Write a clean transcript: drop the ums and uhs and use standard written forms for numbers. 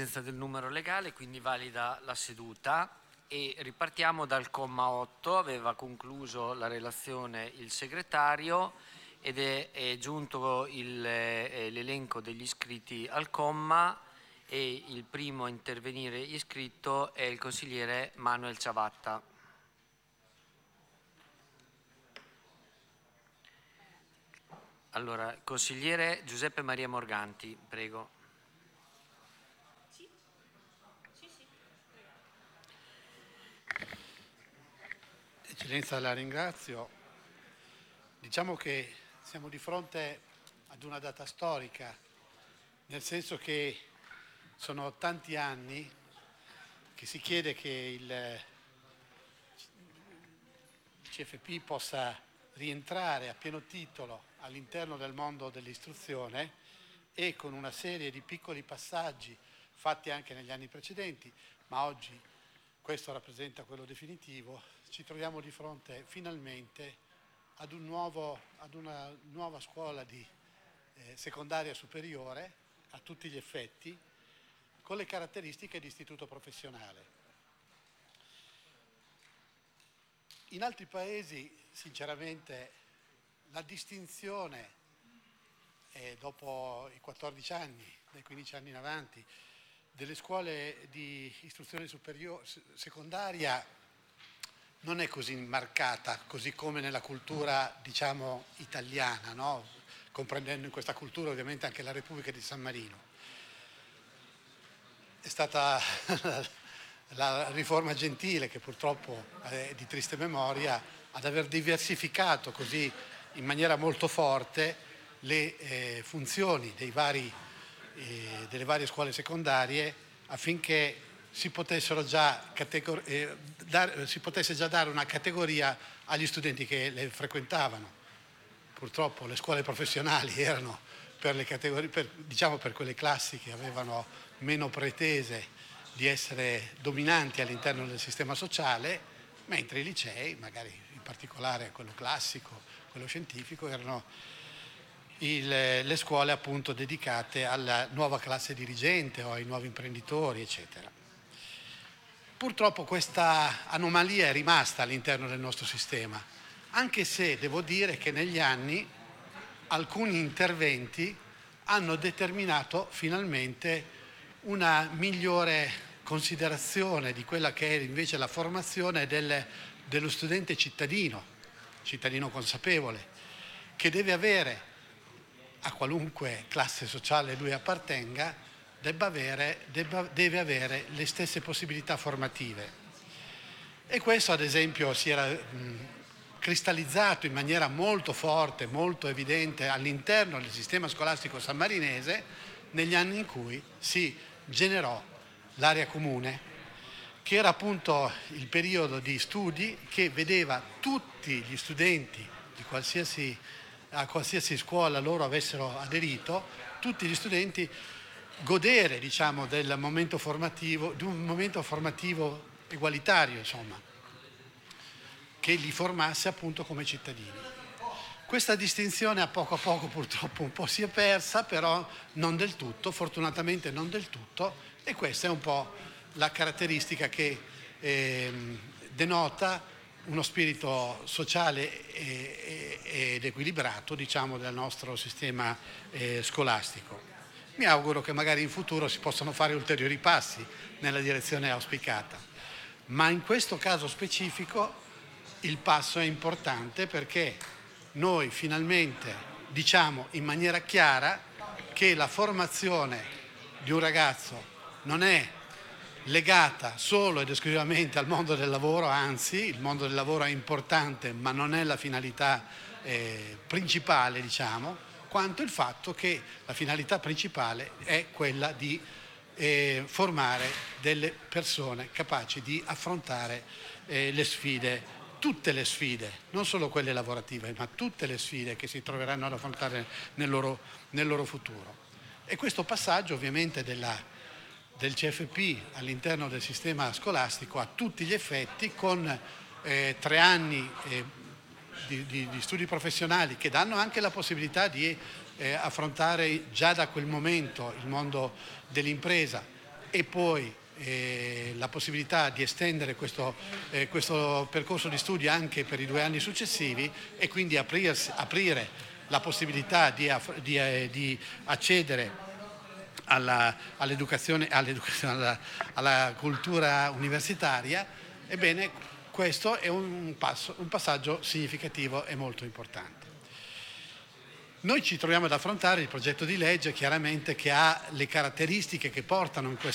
presenza del numero legale, quindi valida la seduta e ripartiamo dal comma 8. Aveva concluso la relazione il segretario ed è giunto l'elenco degli iscritti al comma e il primo a intervenire iscritto è il consigliere Manuel Ciabatta. Allora, consigliere Giuseppe Maria Morganti, prego. Eccellenza, la ringrazio. Diciamo che siamo di fronte ad una data storica, nel senso che sono tanti anni che si chiede che il CFP possa rientrare a pieno titolo all'interno del mondo dell'istruzione e con una serie di piccoli passaggi fatti anche negli anni precedenti, ma oggi questo rappresenta quello definitivo, ci troviamo di fronte finalmente ad una nuova scuola di secondaria superiore a tutti gli effetti, con le caratteristiche di istituto professionale. In altri paesi, sinceramente, la distinzione dopo i 14 anni, dai 15 anni in avanti, delle scuole di istruzione secondaria non è così marcata, così come nella cultura, diciamo, italiana, no? Comprendendo in questa cultura ovviamente anche la Repubblica di San Marino. È stata la riforma Gentile, che purtroppo è di triste memoria, ad aver diversificato così in maniera molto forte le funzioni delle varie scuole secondarie affinché si potesse già dare una categoria agli studenti che le frequentavano. Purtroppo le scuole professionali erano per le categorie, per quelle classi che avevano meno pretese di essere dominanti all'interno del sistema sociale, mentre i licei, magari in particolare quello classico, quello scientifico, erano le scuole appunto dedicate alla nuova classe dirigente o ai nuovi imprenditori, eccetera. Purtroppo questa anomalia è rimasta all'interno del nostro sistema, anche se devo dire che negli anni alcuni interventi hanno determinato finalmente una migliore considerazione di quella che è invece la formazione dello studente cittadino consapevole, che deve avere, a qualunque classe sociale lui appartenga, deve avere le stesse possibilità formative. E questo ad esempio si era cristallizzato in maniera molto forte, molto evidente all'interno del sistema scolastico sammarinese negli anni in cui si generò l'area comune, che era appunto il periodo di studi che vedeva tutti gli studenti a qualsiasi scuola loro avessero aderito, tutti gli studenti godere, diciamo, di un momento formativo egualitario, insomma, che li formasse appunto come cittadini. Questa distinzione a poco purtroppo un po' si è persa, però non del tutto, fortunatamente non del tutto, e questa è un po' la caratteristica che denota uno spirito sociale ed equilibrato, diciamo, del nostro sistema scolastico. Mi auguro che magari in futuro si possano fare ulteriori passi nella direzione auspicata, ma in questo caso specifico il passo è importante perché noi finalmente diciamo in maniera chiara che la formazione di un ragazzo non è legata solo ed esclusivamente al mondo del lavoro, anzi il mondo del lavoro è importante ma non è la finalità principale, diciamo, quanto il fatto che la finalità principale è quella di formare delle persone capaci di affrontare le sfide, tutte le sfide, non solo quelle lavorative, ma tutte le sfide che si troveranno ad affrontare nel loro futuro. E questo passaggio ovviamente del CFP all'interno del sistema scolastico a tutti gli effetti, con 3 anni di studi professionali che danno anche la possibilità di affrontare già da quel momento il mondo dell'impresa, e poi la possibilità di estendere questo percorso di studio anche per i 2 anni successivi e quindi aprire la possibilità di accedere all'educazione, alla cultura universitaria, ebbene questo è un passaggio significativo e molto importante. Noi ci troviamo ad affrontare il progetto di legge chiaramente che ha le caratteristiche che portano